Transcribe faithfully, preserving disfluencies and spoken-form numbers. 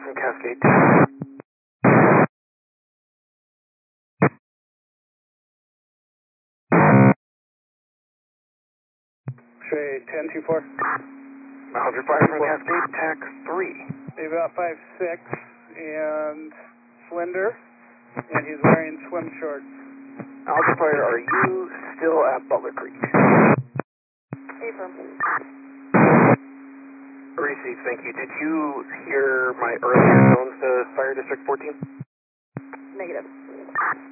from Cascade. X-ray ten two four. Alger five from Cascade, tack three. About five six and slender, and he's wearing swim shorts. Alger Fire, are you still at Butler Creek? Affirm. Received, thank you. Did you hear my earlier zones to Fire District fourteen? Negative.